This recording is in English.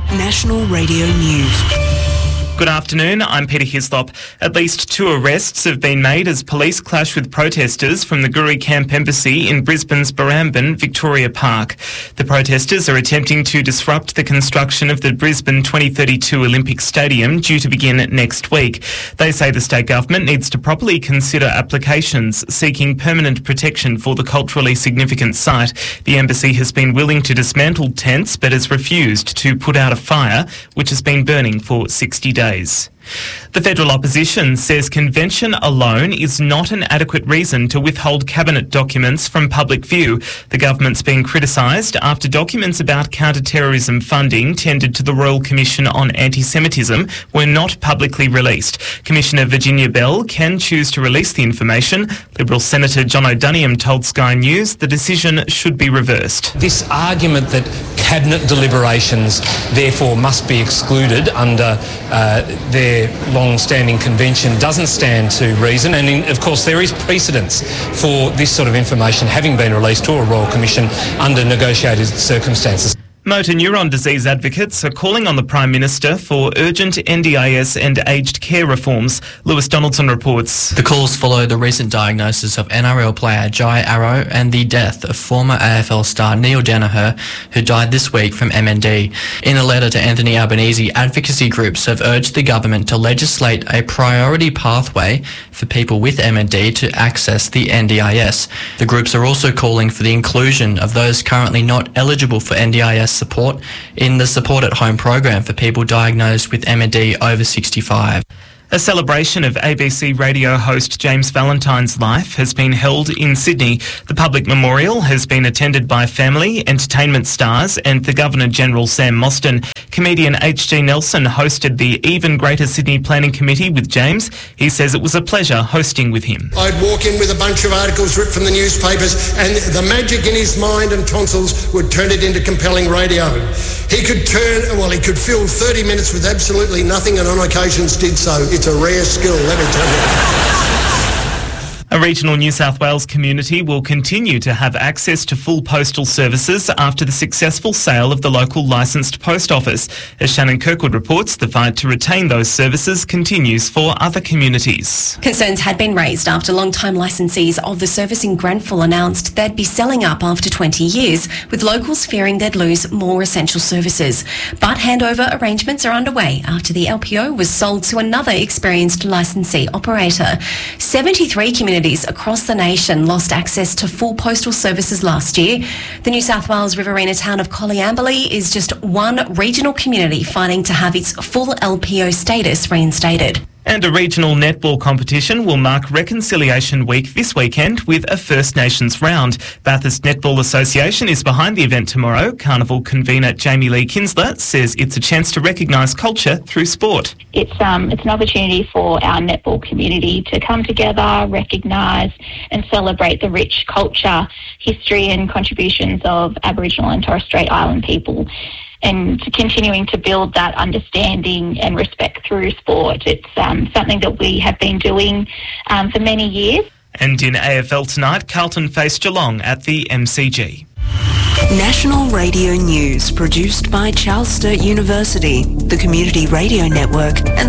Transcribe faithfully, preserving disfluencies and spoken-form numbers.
National Radio News. Good afternoon, I'm Peter Hislop. At least two arrests have been made as police clash with protesters from the Guri Camp Embassy in Brisbane's Barrambin, Victoria Park. The protesters are attempting to disrupt the construction of the Brisbane twenty thirty-two Olympic Stadium due to begin next week. They say the state government needs to properly consider applications seeking permanent protection for the culturally significant site. The embassy has been willing to dismantle tents but has refused to put out a fire, which has been burning for sixty days. The federal opposition says convention alone is not an adequate reason to withhold cabinet documents from public view. The government's been criticised after documents about counter-terrorism funding tendered to the Royal Commission on Anti-Semitism were not publicly released. Commissioner Virginia Bell can choose to release the information. Liberal Senator John O'Doniam told Sky News the decision should be reversed. This argument that cabinet deliberations therefore must be excluded under uh, their long-standing convention doesn't stand to reason, and in, of course there is precedence for this sort of information having been released to a Royal Commission under negotiated circumstances. Motor neuron disease advocates are calling on the Prime Minister for urgent N D I S and aged care reforms. Lewis Donaldson reports. The calls follow the recent diagnosis of N R L player Jai Arrow and the death of former A F L star Neil Danaher, who died this week from M N D. In a letter to Anthony Albanese, advocacy groups have urged the government to legislate a priority pathway for people with M N D to access the N D I S. The groups are also calling for the inclusion of those currently not eligible for N D I S support in the Support at Home program for people diagnosed with M N D over sixty-five. A celebration of A B C radio host James Valentine's life has been held in Sydney. The public memorial has been attended by family, entertainment stars and the Governor-General Sam Mostyn. Comedian H G Nelson hosted the Even Greater Sydney Planning Committee with James. He says it was a pleasure hosting with him. I'd walk in with a bunch of articles ripped from the newspapers and the magic in his mind and tonsils would turn it into compelling radio. He could turn, well, he could fill thirty minutes with absolutely nothing and on occasions did so. It's a rare skill, let me tell you. A regional New South Wales community will continue to have access to full postal services after the successful sale of the local licensed post office. As Shannon Kirkwood reports, the fight to retain those services continues for other communities. Concerns had been raised after long-time licensees of the service in Grenfell announced they'd be selling up after twenty years, with locals fearing they'd lose more essential services. But handover arrangements are underway after the L P O was sold to another experienced licensee operator. seventy-three communities across the nation lost access to full postal services last year. The New South Wales Riverina town of Coleambally is just one regional community fighting to have its full L P O status reinstated. And a regional netball competition will mark Reconciliation Week this weekend with a First Nations round. Bathurst Netball Association is behind the event tomorrow. Carnival convener Jamie Lee Kinsler says it's a chance to recognise culture through sport. It's um it's an opportunity for our netball community to come together, recognise and celebrate the rich culture, history and contributions of Aboriginal and Torres Strait Island people, and continuing to build that understanding and respect through sport. It's um, something that we have been doing um, for many years. And in A F L tonight, Carlton face Geelong at the M C G. National Radio News, produced by Charles Sturt University, the Community Radio Network and